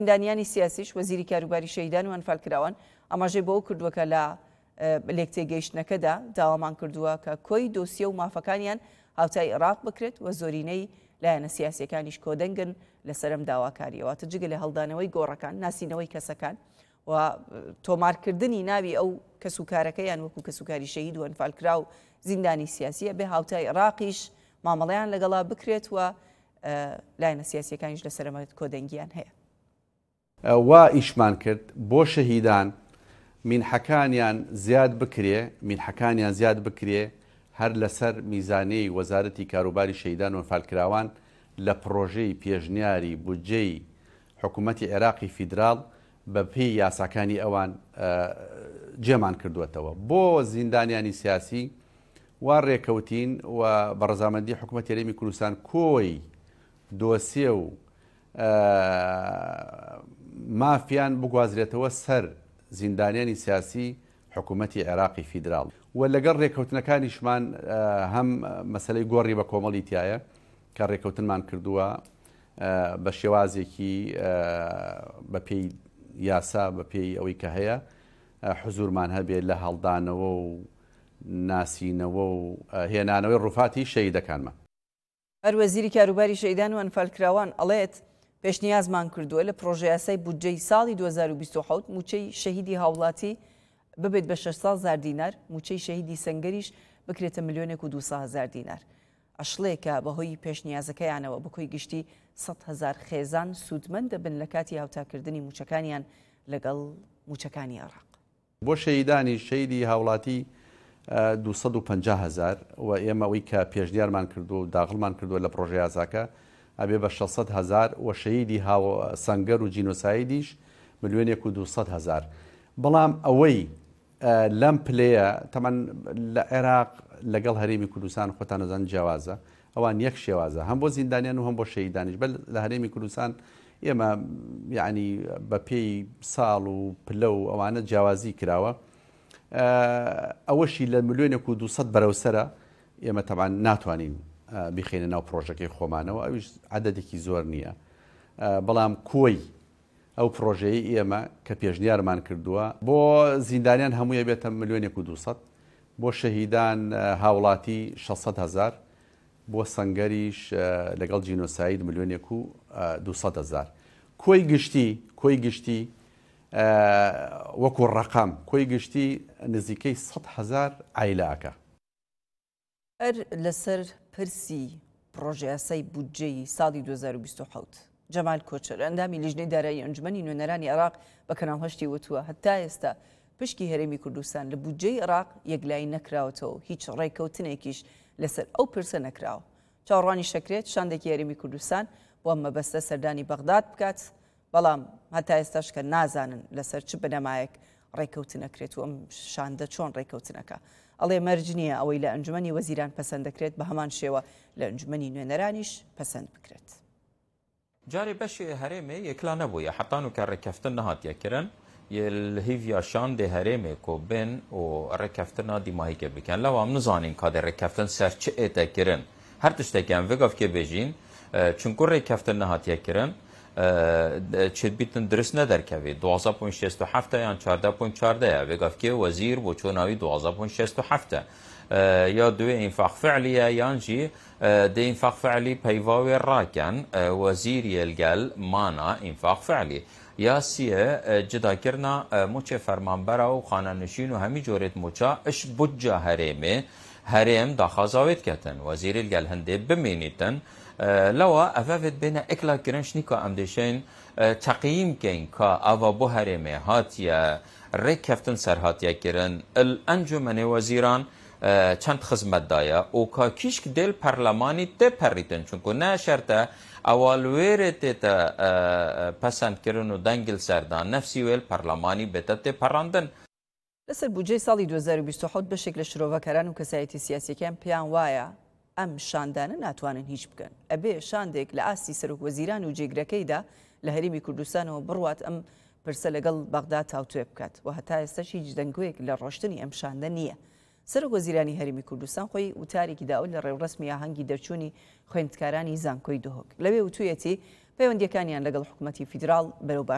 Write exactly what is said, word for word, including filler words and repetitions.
دانیانی سیاسیش وەزیری کاروباری شەهیدان و هەنفالکراوان ئاماژەی بۆ ئەو کردووە کە لە لێکتێگەیشتنەکەدا داوامان کردووە کە کۆی دۆسیە و مافەکانیان هاوتای عێراق بکرێت و زۆرینەی لایەنە سیاسیەکانیش کۆدەنگن لەسەرم داواکاریەوە تە جگە لە هەڵدانەوەی گۆڕەکان ناسینەوەی کەسەکان و تۆمارکردنی ناوی ئەو کەسوکارەکەیان وەکو کەسوکاری شەهید و هەنفالکرا و زیندانی سیاسیە بێ هاوتای عێراقیش مامەڵەیان لەگەڵا بکرێت و لایەنە سیاسیەکانیش لەسەرمە کۆدەنگیان هەیە. وا ئیشمان کرد بۆ شەهیدان مینحەکانیان زیاد بکرێ مینحەکانیان زیاد بکرێ هەر لەسەر میزانەی وەزارەتی کاروباری شەهیدان و هەنفالکراوان لە پرۆژەی پێشنیاری بودجەی حکوومەتی عێراقی فیدراڵ بە پێی یاساکانی ئەوان جێمان کردوێتەوە بۆ زیندانیانی سیاسی وا ڕێکەوتین و بەڕەزامەندی حکوومەتی هەرێمی کوردستان کۆی دۆسیە و مافیان بگوازرێتەوە سەر زیندانیانی سیاسی حکوومەتی عێراقی فیدراڵ و لەگەڵ ڕێکەوتنەکانیشمان هەم مەسلەی گۆڕی بە کۆمەڵی تایە کە ڕێکەوتنمان کردووە بە شێوازێکی بە پێی یاسا بە پێی ئەوەی کە هەیە حزورمان هەبێت لە هەڵدانەوە و ناسینەوە و هێنانەوەی ڕووفاتی شەهیدەکانمان. هەر وەزیری کاروباری شەهیدان و هەنفالکراوان ئەڵێت پێشنیازمان کردووە لە پرۆژە یاسای بودجەی ساڵی دوو هەزار و بیست و حەوت موچەی شەهیدی هاوڵاتی ببێت بە شەش هەزار دینار موچەی شەهیدی سەنگەریش بکرێتە ملیۆنێک و دووسە هەزار دینار. ئەشڵەیەکە بەهۆی پێشنیازەکەیانەوە بەکۆی گشتی سەد هەزار خێزان سوودمەند دەبن لە کاتی هاوتاکردنی موچەکانیان لەگەڵ موچەکانی عێراق. بۆ شەهیدانی شەهیدی هاوڵاتی دووسەد و پەنجا هەزار و ئێمە ئەوەی کە پێشنیارمان کردو و داخڵمان کردووە لە پرۆژە یاساکە ئەبێ بە شەشسەد هەزار و شەهیدی سەنگەر و جینۆسایدیش ملیۆنێک و دووسەد هەزار. بەڵام ئەوەی لەم پلەیە تەمان لە عێراق لەگەڵ هەرێمی کوردستان خۆتان نەزان جیاوازە ئەوان یەک شێوازە هەم بۆ زیندانیان و هەم بۆ شەهیدانیش بەل لە هەرێمی کوردستان ئێمە یعنی بە پێی ساڵ و پلە و ئەوانە جیاوازی کراوە ئەوەشی لە ملیۆنێک و دووسەد بەرەوسەرە ئێمە تەمان ناتوانین بیخێنە ناو پرۆژەکەی خۆمانەوە ئەویش عەدەدێکی زۆر نییە بەڵام کۆی ئەو پرۆژەیە ئێمە کە پێشنیارمان کردووە بۆ زیندانیان هەموویە بێتە ملیۆنێک و دووسەد بۆ شەهیدان هاوڵاتی شەشسەد هەزار بۆ سەنگەریش لەگەڵ جینۆساید ملیۆنێک و دووسەد هەزار. کۆی گشتی کۆی گشتی وەکو ڕقام کۆی گشتی نزیکەی سەد هەزار عایلاکە. هەر لەسەر پرسی پرۆژە یاسای بودجەی ساڵی دوو هەزار و بیست و حەوت جەمال کۆچەر ئەندامی لیژنەی دارایی ئەنجومەنی نوێنەرانی عێراق بە کەناڵ هەشتی وتووە هەتا ئێستا پشکی هەرێمی کوردستان لە بودجەی عێراق یەکلایی نەکراوەتەوە هیچ ڕێککەوتنێکیش لەسەر ئەو پرسە نەکراوە. چاوەڕوانی شەکرێت شاندێکی هەرێمی کوردستان بۆ مەبەستە سەردانی بەغداد بکات بەڵام هەتا ئێستاش کە نازانن لەسەر چ بنەمایەک ڕێککەوتنەکرێت و ئەم شاندە چۆن ڕێککەوتنەکە. ئەڵێ مەرج نییە ئەوەی لە ئەنجومەنی وەزیران پەسەند دەکرێت بە هەمان شێوە لە ئەنجومەنی نوێنەرانیش پەسەند بکرێت. جارێ بەشی هەرێمێ یەکلا نەبووە حتان و کە ڕێککەفتن نەهاتیەکردن هیڤیا شاندێ هەرێمێ کۆ بن و ڕێککەفتنا دیماهیکە بکەن لەوام نزانین کادێ ڕێککەفتن سەر چ ئێتەکردن هەر تشتێکیان vegavkê bêjîn çunku rêkeftin nehatiyekirin çêt bîtin dirist nederkevê duwaza pûn şêst û heft yan çarde pûn çarde ye vegavkê wezîr bû çûnawî duwaza pûn şêst û heft e ya duê înfaq feعlî ye yan jî dê înfaq feعlî peyva wê rakin wezîriyê li gel mana înfaq feعlî ya siye cidakirina muçê fermanbera û xanenişîn û hemî corêt muça iş budca herêmê herêm daxwaza wê diketin wezîrê li gel hindê bimênîtin لەوە ئەڤێت بێنە ئێکلاکردن شنیکە ئەم دێشین تەقییمکەین کە ئەوە بۆ هەرێمێ هاتیە ڕێککەفتن سەرهاتیەکردن ئەنجومەنێ وەزیران چەند خزمەتدایە و کە کیشک دێل پەرلەمانی تێپەڕیتن چونکو نەشەرتە ئەوالوێرێ تێتە پەسەندکردن و دەنگل سەردان نەفسی وێل پەرلەمانی بێتە تێپەڕاندن. لەسەر بودجەی ساڵی دوو هەزار و بیست و حەوت بەشێک لە شرۆڤەکاران و کەسایەتی سیاسیەکان پێیان وایە ئەم شاندانە ناتوانن هیچ بکەن ئەبێ شاندێک لە ئاستی سەرۆک وەزیران و جێگرەکەیدا لە هەرێمی کوردستانەوە بڕوات ئەم پرسە لەگەڵ بەغداد هاوتوێ بکات و هەتا ئێستاش هیچ دەنگوەیەک لە ڕۆشتنی ئەم شاندە نییە. سەرۆک وەزیرانی هەرێمی کوردستان خۆی وتارێکی داوە لە ڕێوڕسمی ئاهەنگی دەرچوونی خوێندکارانی زانکۆی دۆهۆک لەوێ وتوویەتی پەیوەندیەکانیان لەگەڵ حکوومەتی فیدراڵ بەرەو